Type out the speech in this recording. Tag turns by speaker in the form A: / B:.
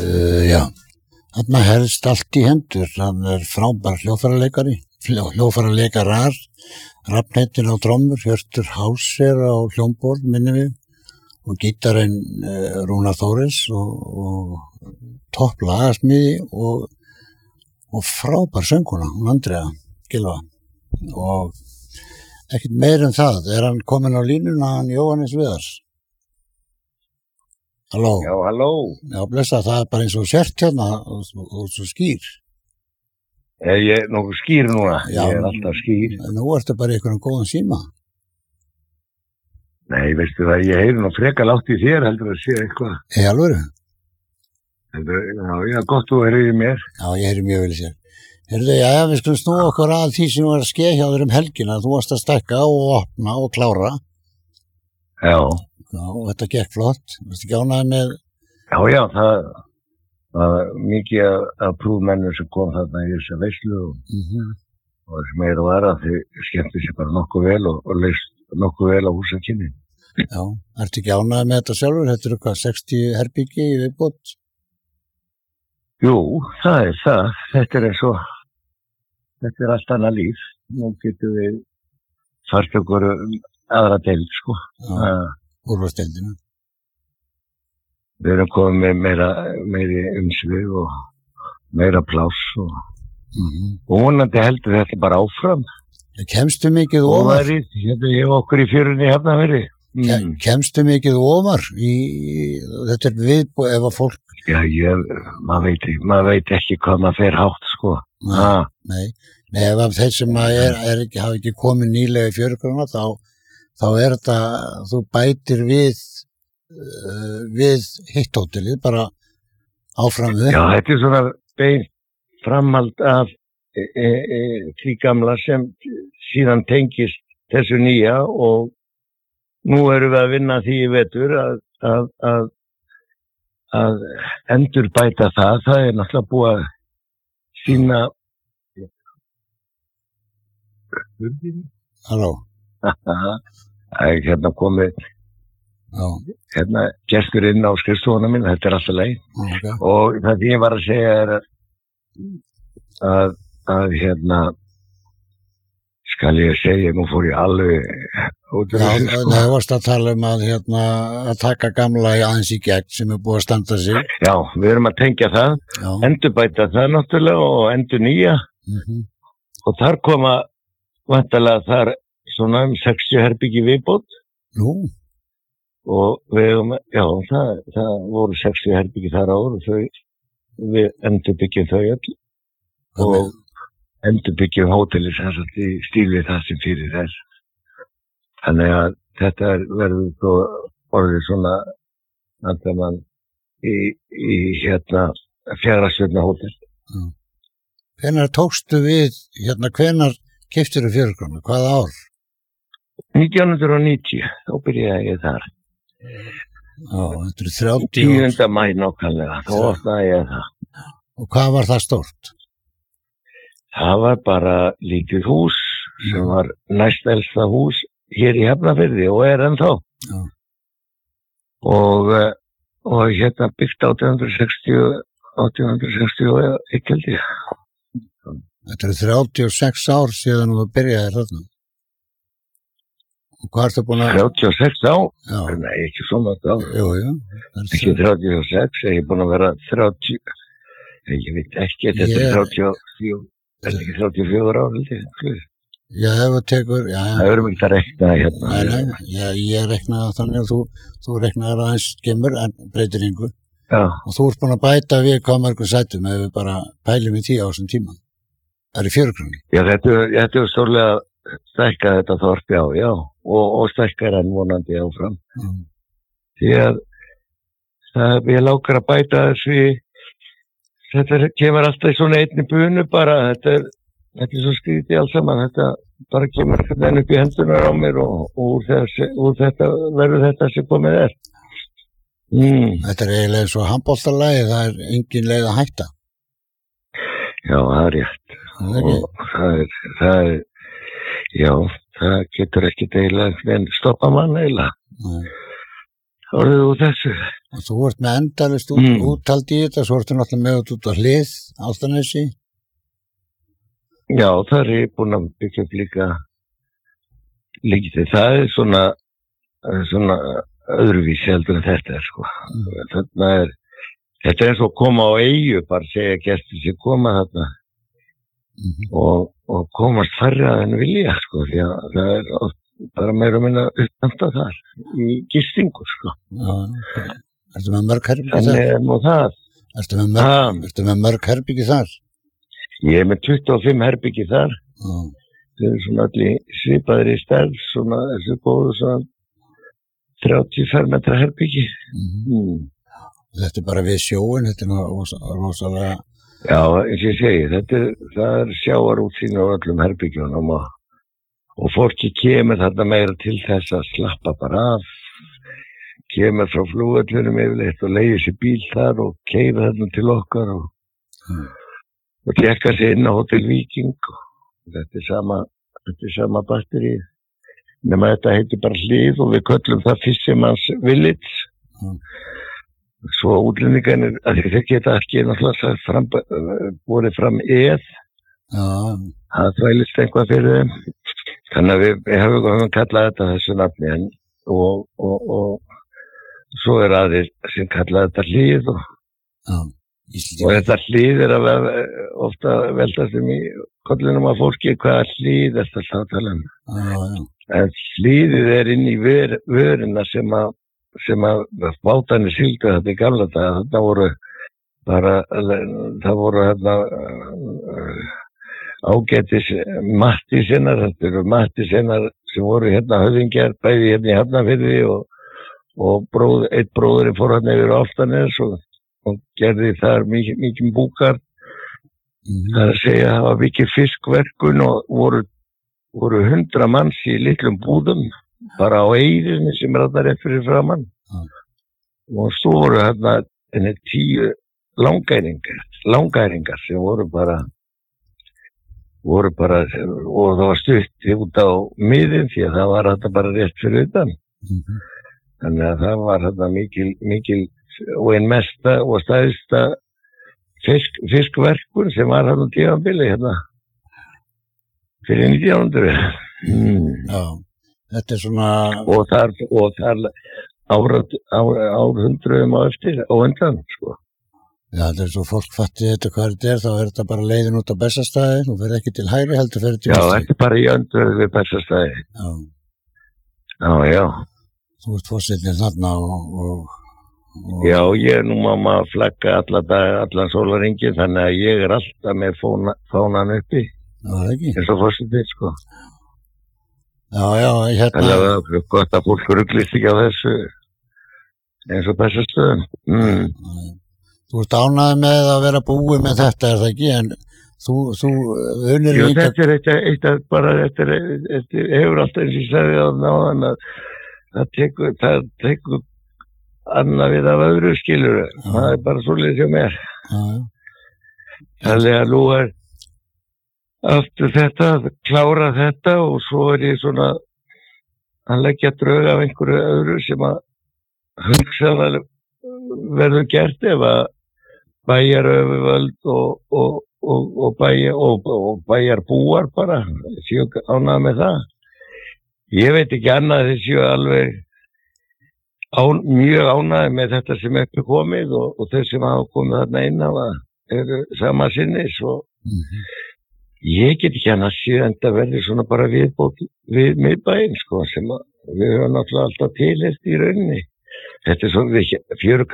A: Já, þarna helst allt í hendur. Hann frábær hljóðfæraleikarar, Rafnheitin á trommur, Hjörtur Hauser á hljómborð, minnum við, og gítarinn Rúnar Þóris og topp lagasmíði og frábær sönguna, hún Andrea Gylfa. Og ekkert meir það. Hann kominn á línuna, hann Jóhannes Viðars? Halló?
B: Já, halló.
A: Já, blessa, það bara eins og sért hérna og svo skýr.
B: Ég nokkuð skýr núna.
A: Já,
B: ég alltaf skýr.
A: Nú ertu bara í einhverjum góðan síma.
B: Nei, veistu það, ég heyri nú frekar látt í þér heldur að sé eitthvað.
A: Í alvöru?
B: Já, gott þú heyrið í mér.
A: Já, ég heyri mjög vel í sér. Heyrðu, við skulum snúa okkur að því sem var að skeið hjá þér helgina. Þú varst að stækka og opna og klára.
B: Já.
A: Já, og þetta gekk flott. Varstu ekki ánægður með?
B: Já, það var mikið af prúfmennum sem kom þarna í þessa veislu og sem var að þau skemmtu sér bara nokkuð vel og leist nokkuð vel á húsakynni.
A: Já, ertu ekki ánægður með þetta sjálfur? Þetta eru hvað, 60 herbyggi í viðbót?
B: Jú, það er það. Þetta er allt annað líf. Nú getum við fært okkur aðra deild, sko.
A: Já, úrvarsdeildina.
B: Við erum komið með meiri umsvið og meira pláss og vonandi heldur þetta bara áfram.
A: Kemstu mikið ofar?
B: Hérna ég okkur í fjörunni Hafnarfirði.
A: Kemstu mikið ofar í þetta viðbúið ef að fólk?
B: Já, maður veit ekki hvað maður fer hátt, sko.
A: Nei, ef að þeir sem hafa ekki komið nýlega í fjörgrana þá þetta, þú bætir við hitt hótelið, bara áfram við.
B: Já, þetta er svona beint framhald af því gamla sem síðan tengist þessu nýja og nú erum við að vinna því í vetur að endurbæta það. Það er náttúrulega búið að sína.
A: Halló?
B: Það er hérna komið gestur inn á skrifstofuna mín, þetta er alltaf leið.
A: Okay.
B: Og það ég var að segja er að hérna skal ég segja, nú fór ég alveg út.
A: Það varst að tala að taka gamla aðeins í gegn sem búið að standa sig.
B: Já, við erum að tengja það, endurbæta það náttúrulega og endur nýja. Og þar koma vantarlega þar svona 60 herbyggi viðbót.
A: Nú?
B: Og það voru 60 herbyggi þar áður og við endurbyggjum þau öll. Og endurbyggjum hótelið sem sagt í stíl við það sem fyrir þess. Þannig að þetta verður svo orðið svona andamann í Fjagrastjörna hótel.
A: Hvenær tókstu við, hvenær keyptirðu fjörgrana? Hvaða ár?
B: 1990, þá byrjaði ég þar.
A: Já, þetta er 30 ár.
B: 10. maí nákvæmlega, þá opnaði ég það.
A: Og hvað var það stórt?
B: Það var bara lítið hús sem var næstelsta hús hér í Hafnarfirði og er ennþá.
A: Já.
B: Og hérna byggt 1860 ekki held ég.
A: Þetta er 36 ár síðan þú byrjaði þarna. Og hvað ertu búin að...
B: 36 ár?
A: Já.
B: Nei, ekki svona ár.
A: Jú.
B: Ekki 36, ég er búin að vera 30... Ég veit ekki, þetta er 34... Þetta er ekki 34 ár, held ég.
A: Já, ef þú tekur...
B: Það verðum ekki að rekna hérna.
A: Nei, ég reknaði þannig að þú reknaði aðeins skemmur en breytir engu.
B: Já.
A: Og þú ert búin að bæta við hvað mörgum sætum ef við bara pælum í 10 á þessum tíma. Það er í fjörgrunni. Já,
B: þetta er stórlega stækkað þetta þorp, já. Og stækkar enn vonandi áfram. Því að ég lákar að bæta þessu þetta kemur alltaf í svona einni bunu bara, þetta er svo skrítið alls saman, þetta bara kemur enn upp í hendunar á mér og úr þetta verður þetta sem komið er.
A: Þetta er eiginlega svo handboltalagi, það er engin leið að hætta.
B: Já, það er rétt. Og það getur ekki eiginlega en stoppa mann eiginlega. orðið úr þessu.
A: Og þú ert með endalist úttald í þetta, svo ertu náttúrulega með út á hlið, Álftanesi.
B: Já, það er ég búin að byggja upp líka það er svona öðruvísi heldur en þetta sko. Þetta er svo að koma á eyju, bara segja gestur sem koma þarna og komast færri að en vilja sko, því að það er oft bara meira og minna uppnæmta þar í gistingu sko.
A: Já, ertu með mörg herbyggi þar?
B: Þannig er nú það.
A: Ertu með mörg herbyggi þar?
B: Ég er með 25 herbyggi þar. Það er svona allir svipaðir í stærð, svona þessu góðu svona 30 fermetra herbyggi.
A: Þetta er bara við sjóin, þetta er rosalega...
B: Já, eins og ég segi, það er sjávarútsýn á öllum herbyggjunum og fólki kemur þarna meira til þess að slappa bara af, kemur frá flugvöllunum yfirleitt og leigir sér bíl þar og keyrir þarna til okkar og tekkar sér inn á Hótel Víking. Þetta er sama batteri, nema þetta heitir bara Hlið og við köllum það Fisherman's Village. Svo útlendingarnir, að þeir geta ekki náttúrulega borið fram það þvælist eitthvað fyrir þeim. Þannig að við höfum kallað þetta þessu nafni og svo er aðeins sem kallað þetta Hlið og þetta Hlið er að ofta veldast í kollinum af fólki hvaða Hlið er þetta að tala um. En Hlíðið er inn í vörina sem að bátarnir sigldu þetta í gamla daga. Það voru ágætis mattísinnar, þetta eru mattísinnar sem voru höfðingjar, bæði í Hafnarfirði og einn bróðurinn fór yfir Álftanes og gerði þar mikið búkar. Það er að segja að það var mikið fiskverkun og voru 100 manns í litlum búðum, bara á eyðinni sem er þarna rétt fyrir framann. Og svo voru 10 langæringar sem voru bara og það var stutt út á miðin því að það var þetta bara rétt fyrir utan. Þannig að það var þetta mikil og einn mesta og stærsta fiskverkun sem var hann á tímabili fyrir 1900.
A: Já, þetta er svona...
B: Og þar árhundruðum á eftir og undan, sko.
A: Já, þetta er svo fólk fatti þetta hvað þetta þá er þetta bara leiðin út á Bessastaði, þú verður ekki til hægri heldur fyrir til
B: vinstri. Já, þetta er bara í öndröð við Bessastaði. Já.
A: Þú ert fórsetinn þarna og...
B: Já, ég er nú mamma að flagga allan sólarhringinn, þannig að ég er alltaf með fánan uppi.
A: Já, það ekki.
B: Eins og fórsetinn, sko.
A: Já,
B: Þannig að það er gott að fólk ruglist ekki á þessu eins og Bessastöðum.
A: Þú ert ánægður með að vera búið með þetta, er það ekki? En þú unir
B: líka... Jú, þetta er eitt að bara, þetta hefur alltaf eins og ég sagði á náðan að það tekur annað við af öðru skilur. Það er bara svolítið hjá mér. Þannig að nú er aftur þetta, að klára þetta og svo er ég svona að leggja drög af einhverju öðru sem að hugsaðan verður gert ef að bæjaröfuvöld og bæjarbúar bara séu ánægð með það. Ég veit ekki annað þess að séu alveg mjög ánægð með þetta sem er komið og þeir sem hafa komið þarna inn á það eru sama sinnis og ég get ekki annað séð en það verður svona bara viðbót við miðbæinn sko sem við höfum náttúrulega alltaf tilheyrt í rauninni. Þetta er svona fjörug